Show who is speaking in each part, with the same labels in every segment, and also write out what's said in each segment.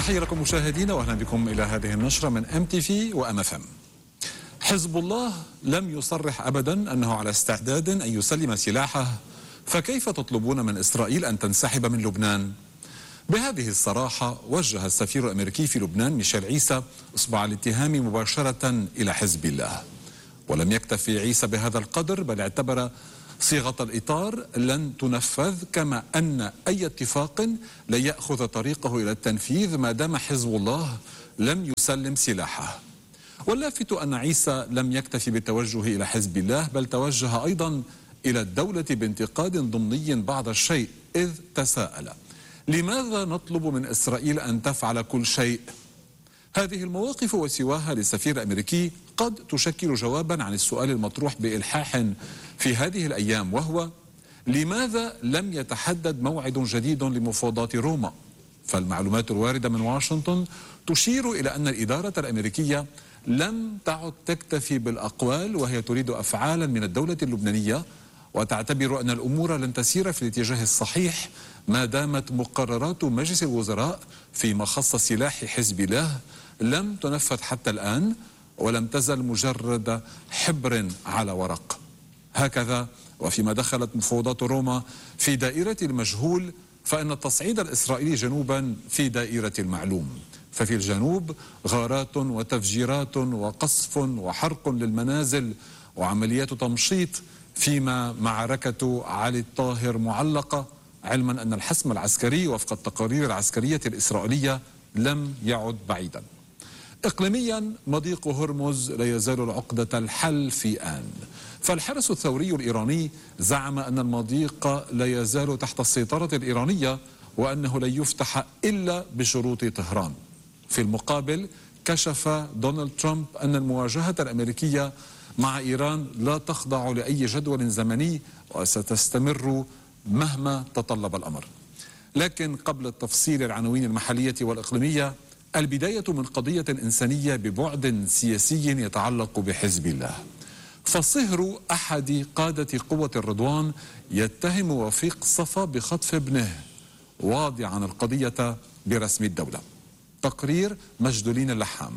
Speaker 1: تحية لكم مشاهدينا واهلا بكم الى هذه النشرة من MTV وMFM. حزب الله لم يصرح ابدا انه على استعداد ان يسلم سلاحه، فكيف تطلبون من اسرائيل ان تنسحب من لبنان؟ بهذه الصراحة وجه السفير الامريكي في لبنان ميشيل عيسى اصبع الاتهام مباشرة الى حزب الله، ولم يكتفي عيسى بهذا القدر بل اعتبر صيغة الإطار لن تنفذ، كما أن أي اتفاق لن يأخذ طريقه إلى التنفيذ ما دام حزب الله لم يسلم سلاحه. واللافت أن عيسى لم يكتفي بالتوجه إلى حزب الله بل توجه أيضا إلى الدولة بانتقاد ضمني بعض الشيء، إذ تساءل: لماذا نطلب من إسرائيل أن تفعل كل شيء؟ هذه المواقف وسواها للسفير الأمريكي قد تشكل جوابا عن السؤال المطروح بإلحاح في هذه الأيام، وهو: لماذا لم يتحدد موعد جديد لمفاوضات روما؟ فالمعلومات الواردة من واشنطن تشير إلى أن الإدارة الأمريكية لم تعد تكتفي بالأقوال، وهي تريد أفعالا من الدولة اللبنانية، وتعتبر أن الأمور لن تسير في الاتجاه الصحيح ما دامت مقررات مجلس الوزراء في مخص سلاح حزب الله لم تنفذ حتى الآن، ولم تزل مجرد حبر على ورق. هكذا وفيما دخلت مفاوضات روما في دائرة المجهول، فإن التصعيد الإسرائيلي جنوبا في دائرة المعلوم، ففي الجنوب غارات وتفجيرات وقصف وحرق للمنازل وعمليات تمشيط، فيما معركة علي الطاهر معلقة، علما أن الحسم العسكري وفق التقارير العسكرية الإسرائيلية لم يعد بعيدا. إقليميا مضيق هرمز لا يزال العقدة الحل في آن، فالحرس الثوري الإيراني زعم أن المضيق لا يزال تحت السيطرة الإيرانية وأنه لن يفتح إلا بشروط طهران. في المقابل كشف دونالد ترامب أن المواجهة الأمريكية مع إيران لا تخضع لأي جدول زمني وستستمر مهما تطلب الأمر. لكن قبل التفصيل العناوين المحلية والإقليمية، البداية من قضية إنسانية ببعد سياسي يتعلق بحزب الله. فصهر أحد قادة قوة الرضوان يتهم وفيق صفا بخطف ابنه، واضعا القضية برسم الدولة. تقرير مجدولين اللحام.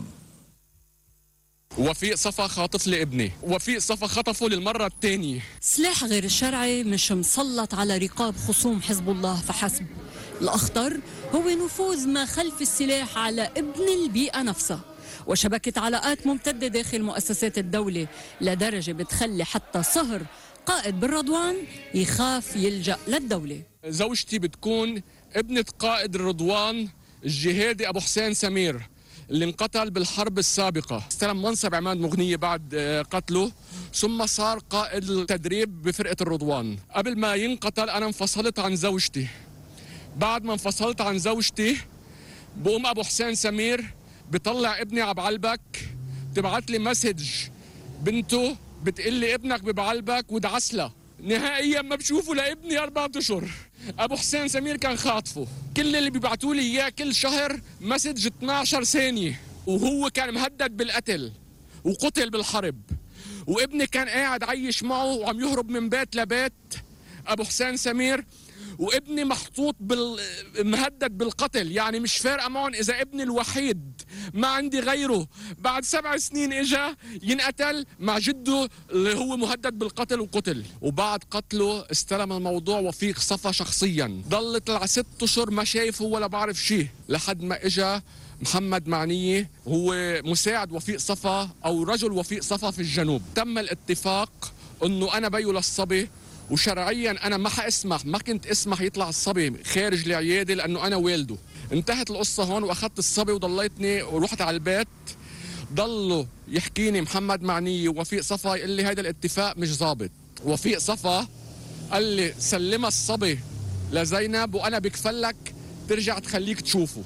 Speaker 2: وفيق صفا خاطف لي ابني، وفيق صفا خطفه للمرة الثانية.
Speaker 3: سلاح غير الشرعي مش مسلط على رقاب خصوم حزب الله فحسب، الأخطر هو نفوذ ما خلف السلاح على ابن البيئة نفسها، وشبكة علاقات ممتدة داخل مؤسسات الدولة لدرجة بتخلي حتى صهر قائد بالرضوان يخاف يلجأ للدولة.
Speaker 2: زوجتي بتكون ابنة قائد الرضوان الجهادي أبو حسين سمير اللي انقتل بالحرب السابقة، استلم منصب عماد مغنية بعد قتله، ثم صار قائد التدريب بفرقة الرضوان. قبل ما ينقتل أنا انفصلت عن زوجتي. بعد ما انفصلت عن زوجتي بقوم أبو حسين سمير بطلع ابني عبعلبك، تبعت لي مسج بنته بتقول لي ابنك ببعلبك ودعسله. نهائيا ما بشوفه لابني 4 أشهر. ابو حسين سمير كان خاطفه، كل اللي بيبعتوا لي اياه كل شهر مسج 12 ثانيه، وهو كان مهدد بالقتل وقتل بالحرب، وابني كان قاعد عايش معه وعم يهرب من بيت لبيت ابو حسين سمير، وابني محطوط مهدد بالقتل. يعني مش فارقه معهم اذا ابني الوحيد ما عندي غيره بعد 7 سنين اجا ينقتل مع جده اللي هو مهدد بالقتل وقتل. وبعد قتله استلم الموضوع وفيق صفا شخصيا، ضلت 6 أشهر ما شايفه ولا بعرف شيء، لحد ما اجا محمد معنية هو مساعد وفيق صفا او رجل وفيق صفا في الجنوب. تم الاتفاق انه انا بيو للصبي، وشرعيا انا ما كنت اسمح يطلع الصبي خارج العياده لانه انا والده. انتهت القصه هون، واخذت الصبي وضليتني ورحت على البيت. ضلوا يحكيني محمد معني ووفيق صفا يقول لي هيدا الاتفاق مش ظابط. وفيق صفا قال لي سلمها الصبي لزينب وانا بكفلك ترجع تخليك تشوفه.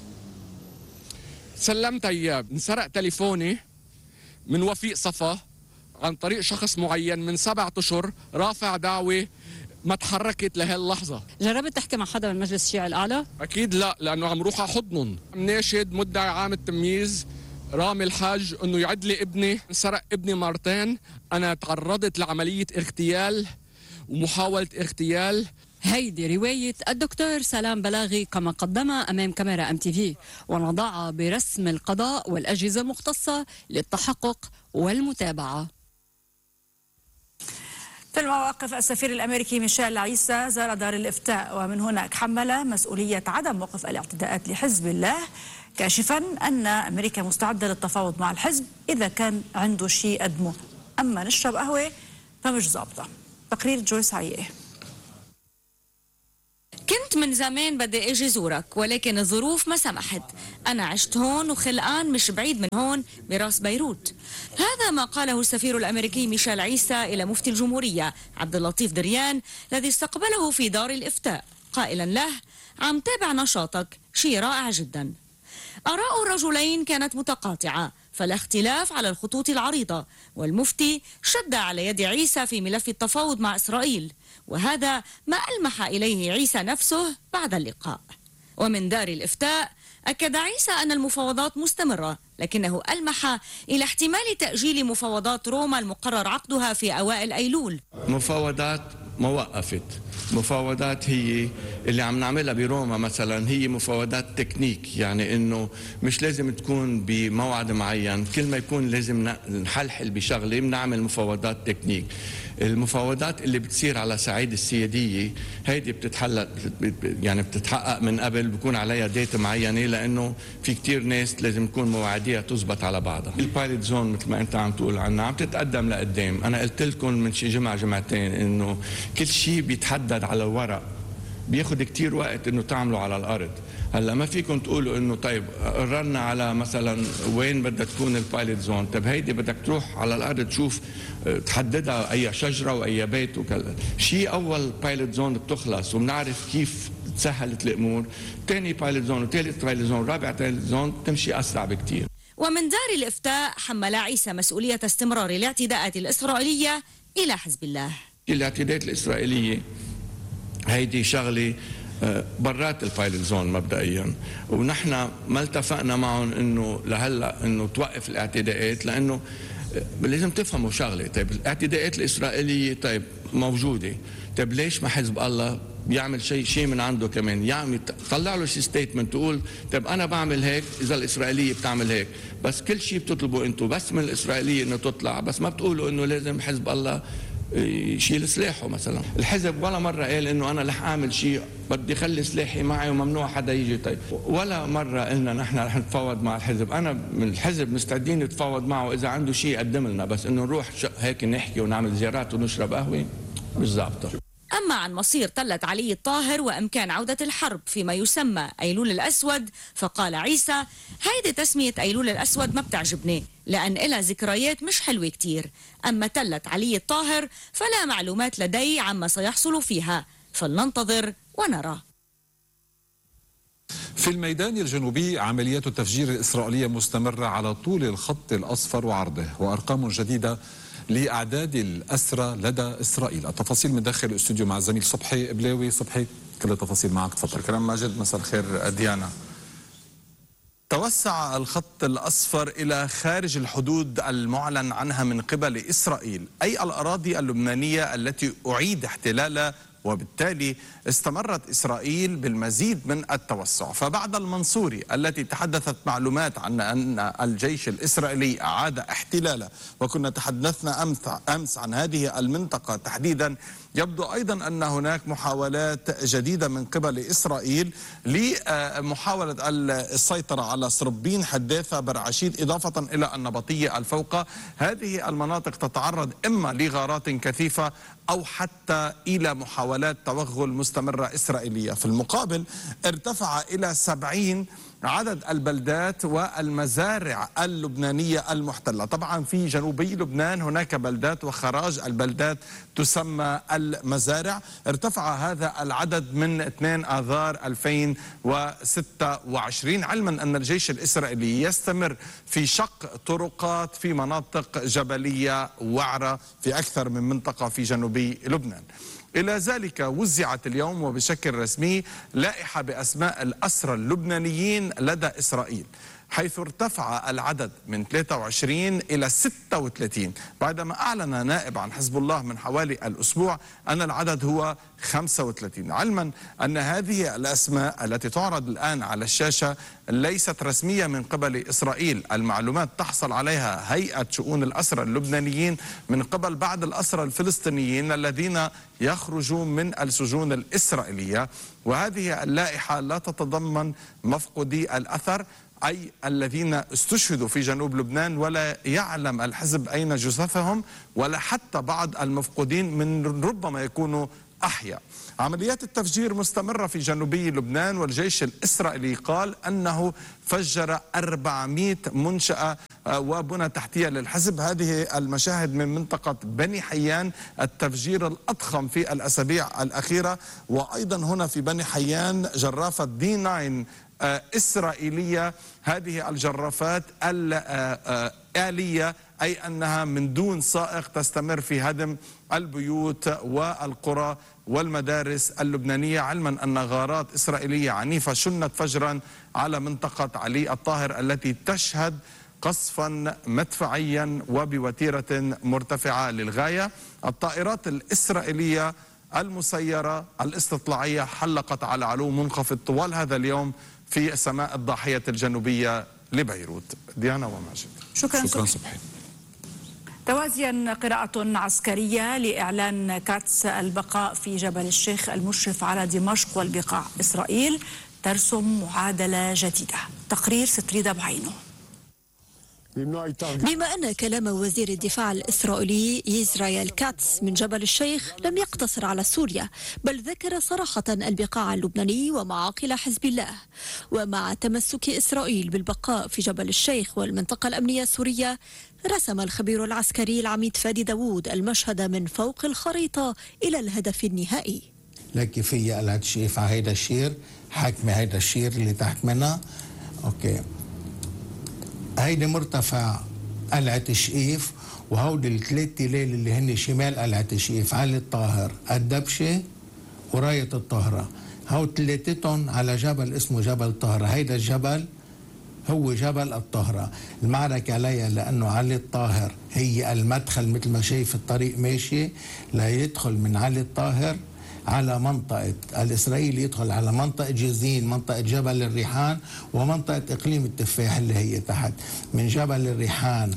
Speaker 2: سلمت اياه. انسرق تليفوني من وفيق صفا عن طريق شخص معين من 7 أشهر رافع دعوة ما تحركت لهاللحظة.
Speaker 3: جربت تحكي مع حدا من مجلس الشيعة الأعلى؟
Speaker 2: أكيد لا، لأنه عم روح على حضنهم. ناشد مدعي عام التمييز رامي الحاج أنه يعد لي ابني. انسرق ابني مرتين، أنا تعرضت لعملية اغتيال ومحاولة اغتيال.
Speaker 3: هيدي رواية الدكتور سلام بلاغي كما قدمها أمام كاميرا MTV، ونضع برسم القضاء والأجهزة المختصة للتحقق والمتابعة.
Speaker 4: في المواقف، السفير الأمريكي ميشيل عيسى زار دار الإفتاء، ومن هناك حمل مسؤولية عدم وقف الاعتداءات لحزب الله، كاشفا أن أمريكا مستعدة للتفاوض مع الحزب إذا كان عنده شيء يقدمه، أما نشرب قهوة فمش ظابطة. تقرير جويس عيه.
Speaker 5: كنت من زمان بدي اجي زورك، ولكن الظروف ما سمحت. انا عشت هون وخلقان مش بعيد من هون براس بيروت. هذا ما قاله السفير الامريكي ميشيل عيسى الى مفتي الجمهورية عبد اللطيف دريان الذي استقبله في دار الافتاء، قائلا له: عم تابع نشاطك، شيء رائع جدا. آراء الرجلين كانت متقاطعة، فلا اختلاف على الخطوط العريضة، والمفتي شد على يد عيسى في ملف التفاوض مع إسرائيل، وهذا ما ألمح إليه عيسى نفسه بعد اللقاء. ومن دار الإفتاء أكد عيسى أن المفاوضات مستمرة، لكنه ألمح إلى احتمال تأجيل مفاوضات روما المقرر عقدها في أوائل أيلول.
Speaker 6: مفاوضات ما وقفت، مفاوضات هي اللي عم نعملها بروما مثلا هي مفاوضات تكنيك، يعني انه مش لازم تكون بموعد معين، كل ما يكون لازم نحلحل بشغله بنعمل مفاوضات تكنيك. المفاوضات اللي بتصير على صعيد السياديه هيدي بتتحقق يعني بتتحقق من قبل، بكون عليها ديت معينه، لانه في كتير ناس لازم تكون مواعيدها تزبط على بعضها. البايلوت زون مثل ما انت عم تقول عنها عم تتقدم لقدام. انا قلت لكم من شي جمعتين انه كل شيء بيتحدد على الورق بياخد كتير وقت انه تعمله على الارض. هلا ما فيكم تقولوا انه طيب قررنا على مثلا وين بدها تكون البايلوت زون، طيب هيدي بدك تروح على الارض تشوف تحددها اي شجره واي بيت وكذا. شيء اول بايلوت زون بتخلص وبنعرف كيف تسهلت الامور، ثاني بايلوت زون وثالث بايلوت زون رابع بايلوت زون تمشي اسرع بكتير.
Speaker 5: ومن دار الافتاء حمل عيسى مسؤوليه استمرار الاعتداءات الاسرائيليه الى حزب الله.
Speaker 6: الاعتداءات الاسرائيليه هيدي شغله برات البايلوت زون مبدئيا، ونحن ما التفقنا معهم انه لهلا انه توقف الاعتداءات، لانه لازم تفهموا شغله. طيب الاعتداءات الاسرائيليه طيب موجوده، طيب ليش ما حزب الله بيعمل شيء من عنده كمان، يعني طلع له شيء ستيتمنت تقول طيب انا بعمل هيك اذا الاسرائيليه بتعمل هيك، بس كل شيء بتطلبوا انتم بس من الاسرائيليه انه تطلع، بس ما بتقولوا انه لازم حزب الله يشيل سلاحه مثلا. الحزب ولا مره قال انه انا رح اعمل شيء بدي خلي سلاحي معي وممنوع حدا يجي. طيب ولا مره قلنا نحن رح نتفاوض مع الحزب. انا من الحزب مستعدين نتفاوض معه اذا عنده شيء يقدم لنا، بس انه نروح هيك نحكي ونعمل زيارات ونشرب قهوه مش ظابطه.
Speaker 5: أما عن مصير تلة علي الطاهر وإمكان عودة الحرب فيما يسمى أيلول الأسود، فقال عيسى: هيدي تسمية أيلول الأسود ما بتعجبني لأن إلها ذكريات مش حلوة كتير. أما تلة علي الطاهر فلا معلومات لدي عما سيحصل فيها، فلننتظر ونرى.
Speaker 1: في الميدان الجنوبي عمليات التفجير الإسرائيلية مستمرة على طول الخط الأصفر وعرضه، وأرقام جديدة لأعداد الأسرى لدى إسرائيل. التفاصيل من داخل الاستوديو مع الزميل صبحي بلاوي. صبحي، كل التفاصيل معك، تفضل.
Speaker 7: شكرا ماجد، مساء الخير ديانا. توسع الخط الأصفر إلى خارج الحدود المعلن عنها من قبل إسرائيل، أي الأراضي اللبنانية التي أعيد احتلالها، وبالتالي استمرت إسرائيل بالمزيد من التوسع. فبعد المنصوري التي تحدثت معلومات عن أن الجيش الإسرائيلي أعاد احتلاله، وكنا تحدثنا أمس عن هذه المنطقة تحديدا، يبدو أيضا أن هناك محاولات جديدة من قبل إسرائيل لمحاولة السيطرة على سربين، حداثة، برعشيد، إضافة إلى النبطية الفوقة. هذه المناطق تتعرض إما لغارات كثيفة أو حتى إلى محاولات توغل مستمرة إسرائيلية. في المقابل ارتفع إلى 70 عدد البلدات والمزارع اللبنانية المحتلة. طبعا في جنوبي لبنان هناك بلدات وخراج البلدات تسمى المزارع. ارتفع هذا العدد من 2 آذار 2026، علما أن الجيش الإسرائيلي يستمر في شق طرقات في مناطق جبلية وعرة في أكثر من منطقة في جنوبي لبنان. إلى ذلك وزعت اليوم وبشكل رسمي لائحة بأسماء الأسرى اللبنانيين لدى إسرائيل. حيث ارتفع العدد من 23 إلى 36، بعدما أعلن نائب عن حزب الله من حوالي الأسبوع أن العدد هو 35، علما أن هذه الأسماء التي تعرض الآن على الشاشة ليست رسمية من قبل إسرائيل. المعلومات تحصل عليها هيئة شؤون الأسرى اللبنانيين من قبل بعض الأسرى الفلسطينيين الذين يخرجوا من السجون الإسرائيلية، وهذه اللائحة لا تتضمن مفقودي الأثر، أي الذين استشهدوا في جنوب لبنان ولا يعلم الحزب أين جثثهم، ولا حتى بعض المفقودين من ربما يكونوا أحياء. عمليات التفجير مستمرة في جنوبي لبنان، والجيش الإسرائيلي قال أنه فجر 400 منشأة وبنى تحتية للحزب. هذه المشاهد من منطقة بني حيان، التفجير الأضخم في الأسابيع الأخيرة. وأيضا هنا في بني حيان جرافة D9 إسرائيلية، هذه الجرافات الآلية أي أنها من دون سائق تستمر في هدم البيوت والقرى والمدارس اللبنانية، علما أن غارات إسرائيلية عنيفة شنت فجرا على منطقة علي الطاهر التي تشهد قصفا مدفعيا وبوتيرة مرتفعة للغاية. الطائرات الإسرائيلية المسيرة الاستطلاعية حلقت على علو منخفض طوال هذا اليوم في سماء الضاحية الجنوبية لبيروت. ديانا وماجد.
Speaker 4: شكرا صبحي. توازيا قراءة عسكرية لإعلان كاتس البقاء في جبل الشيخ المشرف على دمشق والبقاع. إسرائيل ترسم معادلة جديدة. تقرير ستريدة بعينه.
Speaker 8: بما أن كلام وزير الدفاع الإسرائيلي إسرائيل كاتس من جبل الشيخ لم يقتصر على سوريا، بل ذكر صراحة البقاع اللبناني ومعاقل حزب الله. ومع تمسك إسرائيل بالبقاء في جبل الشيخ والمنطقة الأمنية السورية، رسم الخبير العسكري العميد فادي داوود المشهد من فوق الخريطة إلى الهدف النهائي.
Speaker 9: لكن في قلعة شيف على هيدا الشير، حاكمة هيدا الشير اللي تحت منها. أوكي، هيدي مرتفع قلعة شقيف، وهودي الثلاث تلال اللي هن شمال قلعة شقيف، علي الطاهر، الدبشة، وراية الطهرة. هود ثلاثتهم على جبل اسمه جبل طهرة. هيدا الجبل هو جبل الطهرة. المعركة عليها لأنه علي الطاهر هي المدخل، مثل ما شايف الطريق ماشي لا يدخل من علي الطاهر على منطقة الإسرائيلي، يدخل على منطقة جزين، منطقة جبل الريحان، ومنطقة إقليم التفاح اللي هي تحت. من جبل الريحان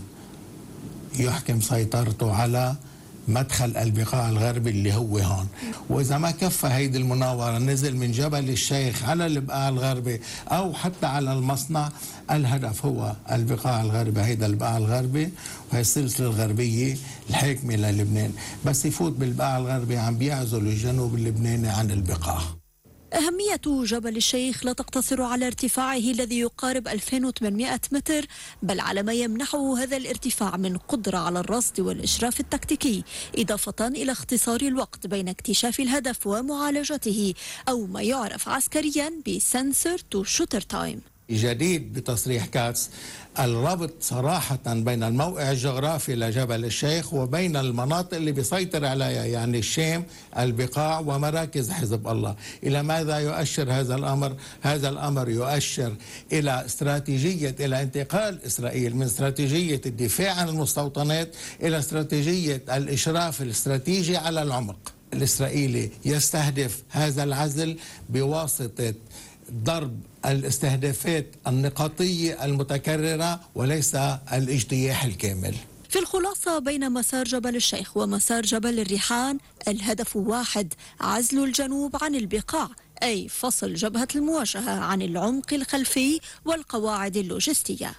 Speaker 9: يحكم سيطرته على مدخل البقاع الغربي اللي هو هون. وإذا ما كفى هيدي المناورة نزل من جبل الشيخ على البقاع الغربي أو حتى على المصنع، الهدف هو البقاع الغربي، هيدا البقاع الغربي وهي السلسلة الغربية الحاكمة للبنان. بس يفوت بالبقاع الغربي عم بيعزل الجنوب اللبناني عن البقاع.
Speaker 8: أهمية جبل الشيخ لا تقتصر على ارتفاعه الذي يقارب 2800 متر، بل على ما يمنحه هذا الارتفاع من قدرة على الرصد والإشراف التكتيكي، إضافة إلى اختصار الوقت بين اكتشاف الهدف ومعالجته، أو ما يعرف عسكريا بسنسور تو شوتر تايم.
Speaker 9: جديد بتصريح كاتس الربط صراحة بين الموقع الجغرافي لجبل الشيخ وبين المناطق اللي بيسيطر عليها، يعني الشام، البقاع، ومراكز حزب الله. إلى ماذا يؤشر هذا الأمر؟ هذا الأمر يؤشر إلى استراتيجية، إلى انتقال إسرائيل من استراتيجية الدفاع عن المستوطنات إلى استراتيجية الإشراف الاستراتيجي على العمق. الإسرائيلي يستهدف هذا العزل بواسطة ضرب الاستهدافات النقاطية المتكررة وليس الاجتياح الكامل.
Speaker 8: في الخلاصة بين مسار جبل الشيخ ومسار جبل الريحان الهدف واحد: عزل الجنوب عن البقاع، أي فصل جبهة المواجهة عن العمق الخلفي والقواعد اللوجستية.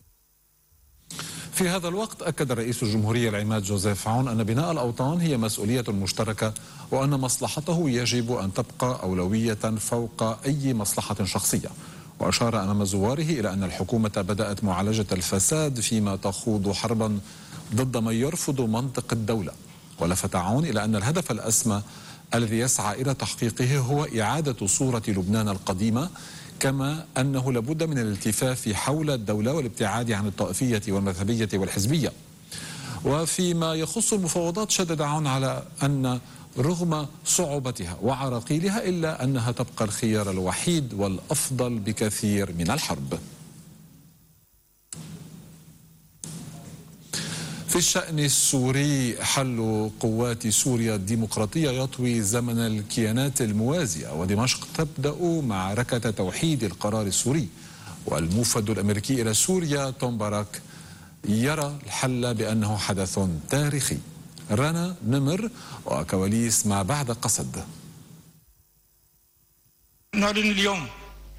Speaker 1: في هذا الوقت أكد رئيس الجمهورية العماد جوزيف عون أن بناء الأوطان هي مسؤولية مشتركة، وأن مصلحته يجب أن تبقى أولوية فوق أي مصلحة شخصية. وأشار أمام زواره إلى أن الحكومة بدأت معالجة الفساد فيما تخوض حربا ضد من يرفض منطق الدولة. ولفت عون إلى أن الهدف الأسمى الذي يسعى إلى تحقيقه هو إعادة صورة لبنان القديمة، كما أنه لابد من الالتفاف حول الدولة والابتعاد عن الطائفية والمذهبية والحزبية. وفيما يخص المفاوضات شدد عون على أن رغم صعوبتها وعراقيلها إلا أنها تبقى الخيار الوحيد والأفضل بكثير من الحرب. في الشأن السوري، حل قوات سوريا الديمقراطية يطوي زمن الكيانات الموازية، ودمشق تبدأ معركة توحيد القرار السوري. والموفد الأمريكي إلى سوريا توم باراك يرى الحل بأنه حدث تاريخي. رنا نمر وكواليس ما بعد قصد.
Speaker 10: نعلن اليوم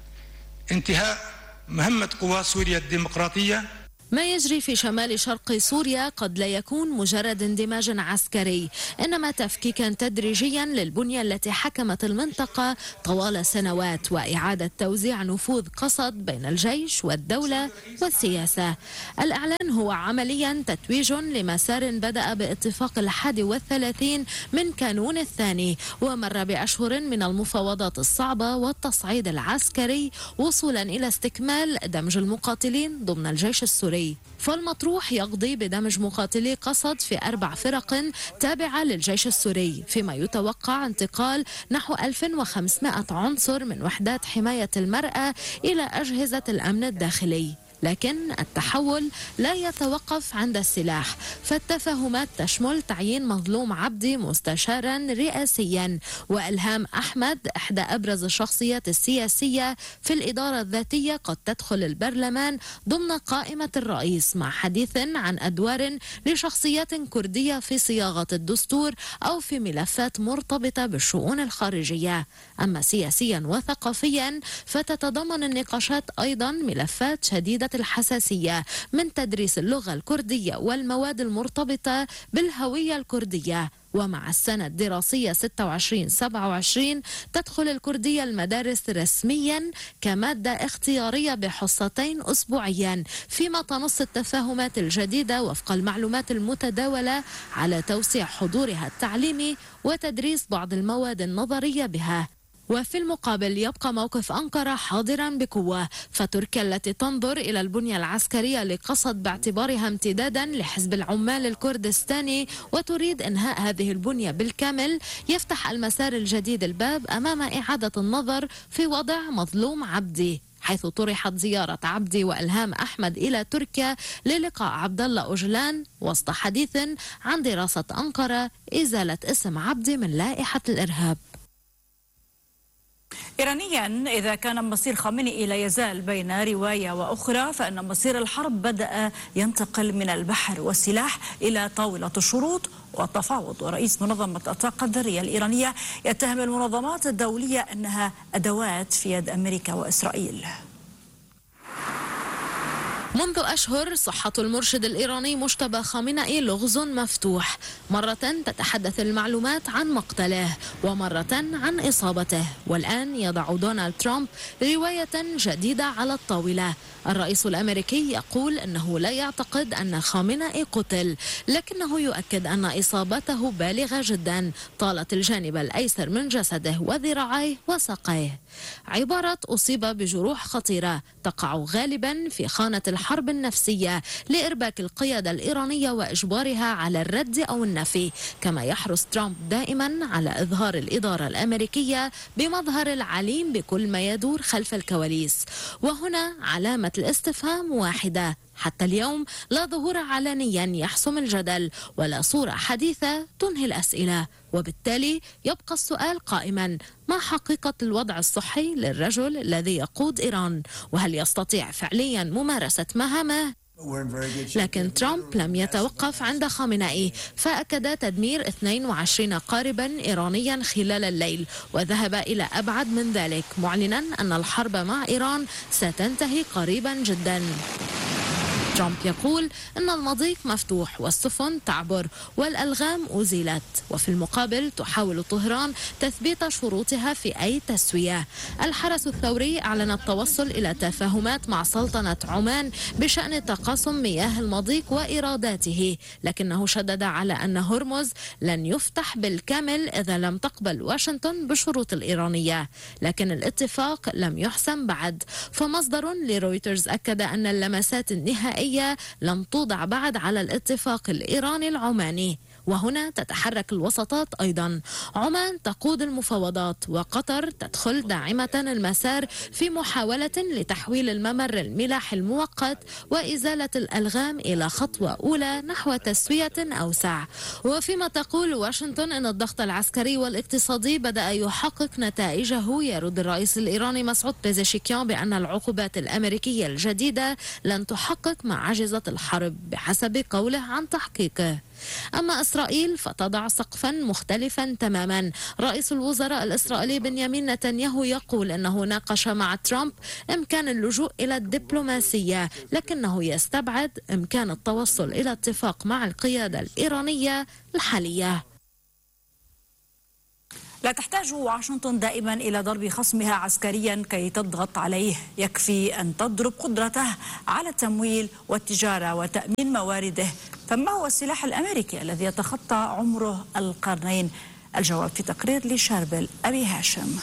Speaker 10: انتهاء مهمة قوات سوريا الديمقراطية.
Speaker 11: ما يجري في شمال شرق سوريا قد لا يكون مجرد اندماج عسكري، إنما تفكيكا تدريجيا للبنية التي حكمت المنطقة طوال سنوات، وإعادة توزيع نفوذ قصد بين الجيش والدولة والسياسة. الإعلان هو عمليا تتويج لمسار بدأ باتفاق 31 من كانون الثاني، ومر بأشهر من المفاوضات الصعبة والتصعيد العسكري وصولا إلى استكمال دمج المقاتلين ضمن الجيش السوري. فالمطروح يقضي بدمج مقاتلي قصد في 4 فرق تابعة للجيش السوري، فيما يتوقع انتقال نحو 1500 عنصر من وحدات حماية المرأة إلى أجهزة الأمن الداخلي. لكن التحول لا يتوقف عند السلاح، فالتفاهمات تشمل تعيين مظلوم عبدي مستشارا رئاسيا، وإلهام أحمد إحدى أبرز الشخصيات السياسية في الإدارة الذاتية قد تدخل البرلمان ضمن قائمة الرئيس، مع حديث عن أدوار لشخصيات كردية في صياغة الدستور أو في ملفات مرتبطة بالشؤون الخارجية. أما سياسيا وثقافيا فتتضمن النقاشات أيضا ملفات شديدة الحساسية، من تدريس اللغة الكردية والمواد المرتبطة بالهوية الكردية. ومع السنة الدراسية 26-27 تدخل الكردية المدارس رسميا كمادة اختيارية بحصتين أسبوعيا، فيما تنص التفاهمات الجديدة وفق المعلومات المتداولة على توسيع حضورها التعليمي وتدريس بعض المواد النظرية بها. وفي المقابل يبقى موقف أنقرة حاضرا بقوة، فتركيا التي تنظر إلى البنية العسكرية لقصد باعتبارها امتدادا لحزب العمال الكردستاني وتريد إنهاء هذه البنية بالكامل، يفتح المسار الجديد الباب أمام إعادة النظر في وضع مظلوم عبدي، حيث طرحت زيارة عبدي وإلهام أحمد إلى تركيا للقاء عبد الله أوجلان وسط حديث عن دراسة أنقرة إزالة اسم عبدي من لائحة الإرهاب.
Speaker 4: إيرانيا، إذا كان مصير خامنئي لا يزال بين رواية وأخرى، فإن مصير الحرب بدأ ينتقل من البحر والسلاح إلى طاولة الشروط والتفاوض. ورئيس منظمة الطاقة الذرية الإيرانية يتهم المنظمات الدولية أنها أدوات في يد أمريكا وإسرائيل.
Speaker 11: منذ أشهر صحة المرشد الإيراني مجتبى خامنئي لغز مفتوح، مرة تتحدث المعلومات عن مقتله ومرة عن إصابته، والآن يضع دونالد ترامب رواية جديدة على الطاولة. الرئيس الأمريكي يقول أنه لا يعتقد أن خامنئي قتل، لكنه يؤكد أن إصابته بالغة جدا، طالت الجانب الأيسر من جسده وذراعيه وساقيه. عبارة أصيب بجروح خطيرة تقع غالبا في خانة الحرب النفسية لإرباك القيادة الإيرانية وإجبارها على الرد أو النفي، كما يحرص ترامب دائما على إظهار الإدارة الأمريكية بمظهر العليم بكل ما يدور خلف الكواليس. وهنا علامة الاستفهام واحدة، حتى اليوم لا ظهور علنيا يحسم الجدل ولا صورة حديثة تنهي الأسئلة، وبالتالي يبقى السؤال قائما: ما حقيقة الوضع الصحي للرجل الذي يقود إيران؟ وهل يستطيع فعليا ممارسة مهامه؟ لكن ترامب لم يتوقف عند خامنئي، فأكد تدمير 22 قاربا إيرانيا خلال الليل، وذهب إلى أبعد من ذلك، معلنا أن الحرب مع إيران ستنتهي قريبا جدا. ترامب يقول أن المضيق مفتوح والسفن تعبر والألغام أزيلت، وفي المقابل تحاول طهران تثبيت شروطها في أي تسوية. الحرس الثوري أعلن التوصل إلى تفاهمات مع سلطنة عمان بشأن تقاسم مياه المضيق وإيراداته، لكنه شدد على أن هرمز لن يفتح بالكامل إذا لم تقبل واشنطن بالشروط الإيرانية. لكن الاتفاق لم يحسم بعد، فمصدر لرويترز أكد أن اللمسات النهائية لم توضع بعد على الاتفاق الإيراني العماني. وهنا تتحرك الوساطات أيضا. عمان تقود المفاوضات وقطر تدخل داعمة المسار في محاولة لتحويل الممر الملاحي المؤقت وإزالة الألغام إلى خطوة أولى نحو تسوية أوسع. وفيما تقول واشنطن أن الضغط العسكري والاقتصادي بدأ يحقق نتائجه، يرد الرئيس الإيراني مسعود بيزشكيان بأن العقوبات الأمريكية الجديدة لن تحقق ما عجزت الحرب بحسب قوله عن تحقيقه. أما إسرائيل فتضع سقفا مختلفا تماما. رئيس الوزراء الإسرائيلي بنيامين نتنياهو يقول أنه ناقش مع ترامب إمكان اللجوء إلى الدبلوماسية، لكنه يستبعد إمكان التوصل إلى اتفاق مع القيادة الإيرانية الحالية.
Speaker 4: لا تحتاج واشنطن دائما إلى ضرب خصمها عسكريا كي تضغط عليه، يكفي أن تضرب قدرته على التمويل والتجارة وتأمين موارده. فما هو السلاح الأمريكي الذي يتخطى عمره القرنين؟ الجواب في تقرير لشاربل أبي هاشم.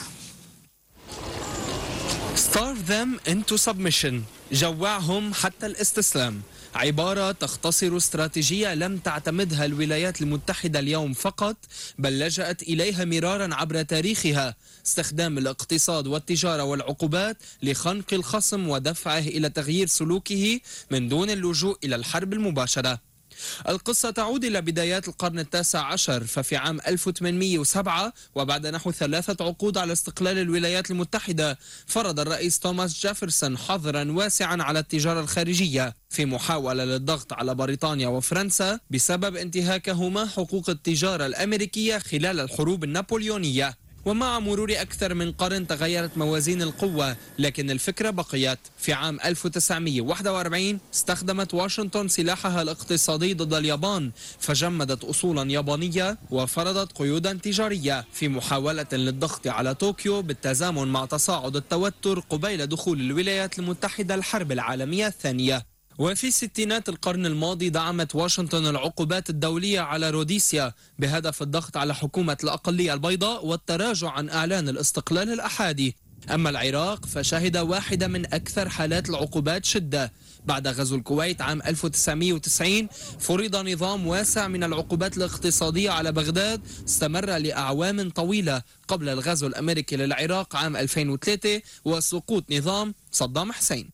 Speaker 12: Starve them into submission، جوعهم حتى الاستسلام، عبارة تختصر استراتيجية لم تعتمدها الولايات المتحدة اليوم فقط، بل لجأت إليها مرارا عبر تاريخها، استخدام الاقتصاد والتجارة والعقوبات لخنق الخصم ودفعه إلى تغيير سلوكه من دون اللجوء إلى الحرب المباشرة. القصة تعود إلى بدايات القرن التاسع عشر، ففي عام 1807 وبعد نحو 3 عقود على استقلال الولايات المتحدة، فرض الرئيس توماس جيفرسون حظرا واسعا على التجارة الخارجية في محاولة للضغط على بريطانيا وفرنسا بسبب انتهاكهما حقوق التجارة الأمريكية خلال الحروب النابليونية. ومع مرور أكثر من قرن تغيرت موازين القوة، لكن الفكرة بقيت. في عام 1941 استخدمت واشنطن سلاحها الاقتصادي ضد اليابان، فجمدت أصولا يابانية وفرضت قيودا تجارية في محاولة للضغط على طوكيو بالتزامن مع تصاعد التوتر قبيل دخول الولايات المتحدة الحرب العالمية الثانية. وفي ستينات القرن الماضي دعمت واشنطن العقوبات الدولية على روديسيا بهدف الضغط على حكومة الأقلية البيضاء والتراجع عن إعلان الاستقلال الأحادي. أما العراق فشهد واحدة من أكثر حالات العقوبات شدة. بعد غزو الكويت عام 1990 فرض نظام واسع من العقوبات الاقتصادية على بغداد استمر لأعوام طويلة قبل الغزو الأمريكي للعراق عام 2003 وسقوط نظام صدام حسين.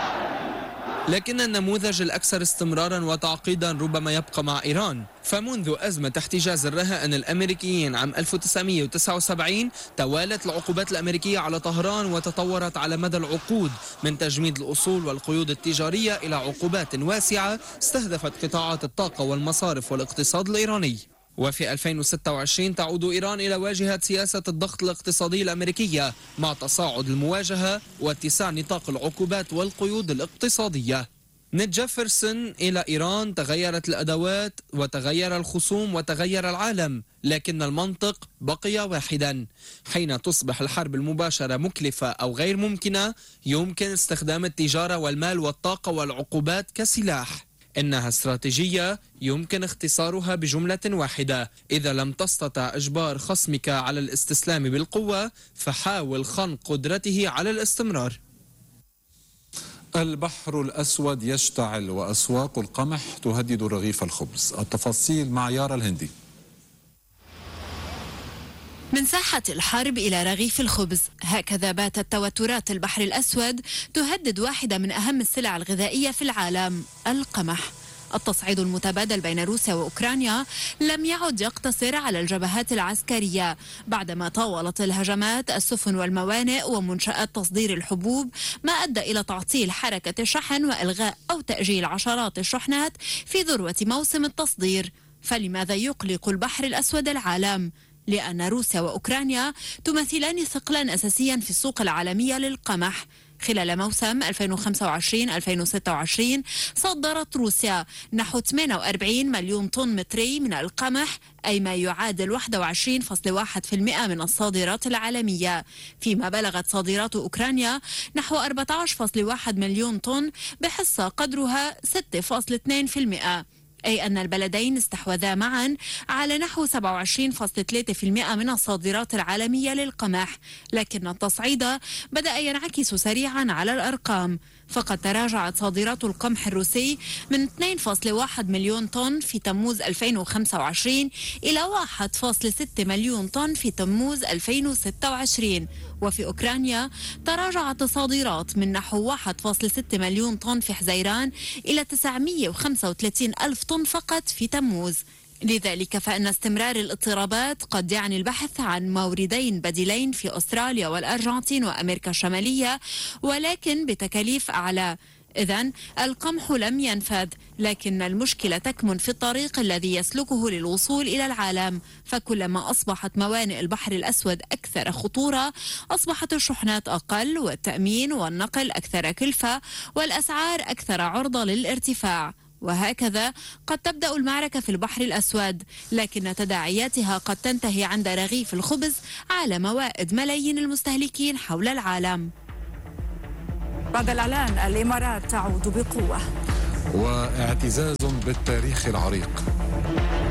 Speaker 12: لكن النموذج الأكثر استمرارا وتعقيدا ربما يبقى مع إيران، فمنذ أزمة احتجاز الرهائن الأمريكيين عام 1979 توالت العقوبات الأمريكية على طهران وتطورت على مدى العقود من تجميد الأصول والقيود التجارية إلى عقوبات واسعة استهدفت قطاعات الطاقة والمصارف والاقتصاد الإيراني. وفي 2026 تعود إيران إلى واجهة سياسة الضغط الاقتصادي الأمريكية مع تصاعد المواجهة واتساع نطاق العقوبات والقيود الاقتصادية. من جيفرسون إلى إيران تغيرت الأدوات وتغير الخصوم وتغير العالم، لكن المنطق بقي واحدا. حين تصبح الحرب المباشرة مكلفة أو غير ممكنة يمكن استخدام التجارة والمال والطاقة والعقوبات كسلاح. إنها استراتيجية يمكن اختصارها بجملة واحدة: إذا لم تستطع إجبار خصمك على الاستسلام بالقوة فحاول خنق قدرته على الاستمرار.
Speaker 1: البحر الأسود يشتعل وأسواق القمح تهدد رغيف الخبز. التفاصيل مع يارا الهندي.
Speaker 13: من ساحة الحرب إلى رغيف الخبز، هكذا باتت توترات البحر الأسود تهدد واحدة من أهم السلع الغذائية في العالم، القمح. التصعيد المتبادل بين روسيا وأوكرانيا لم يعد يقتصر على الجبهات العسكرية، بعدما طاولت الهجمات السفن والموانئ ومنشآت تصدير الحبوب، ما أدى إلى تعطيل حركة الشحن وإلغاء أو تأجيل عشرات الشحنات في ذروة موسم التصدير. فلماذا يقلق البحر الأسود العالم؟ لأن روسيا وأوكرانيا تمثلان ثقلا أساسيا في السوق العالمية للقمح. خلال موسم 2025-2026 صدرت روسيا نحو 48 مليون طن متري من القمح، أي ما يعادل 21.1% من الصادرات العالمية، فيما بلغت صادرات أوكرانيا نحو 14.1 مليون طن بحصة قدرها 6.2%. أي أن البلدين استحوذا معا على نحو 27.3% من الصادرات العالمية للقمح، لكن التصعيد بدأ ينعكس سريعا على الأرقام، فقد تراجعت صادرات القمح الروسي من 2.1 مليون طن في تموز 2025 إلى 1.6 مليون طن في تموز 2026، وفي أوكرانيا تراجعت الصادرات من نحو 1.6 مليون طن في حزيران إلى 935 ألف طن فقط في تموز. لذلك فإن استمرار الاضطرابات قد يعني البحث عن موردين بديلين في أستراليا والأرجنتين وأمريكا الشمالية، ولكن بتكاليف أعلى. إذن القمح لم ينفذ، لكن المشكلة تكمن في الطريق الذي يسلكه للوصول إلى العالم، فكلما أصبحت موانئ البحر الأسود أكثر خطورة أصبحت الشحنات أقل، والتأمين والنقل أكثر كلفة، والأسعار أكثر عرضة للارتفاع. وهكذا قد تبدأ المعركة في البحر الأسود، لكن تداعياتها قد تنتهي عند رغيف الخبز على موائد ملايين المستهلكين حول العالم.
Speaker 4: بعد الإعلان الإمارات تعود بقوة
Speaker 1: واعتزاز بالتاريخ العريق.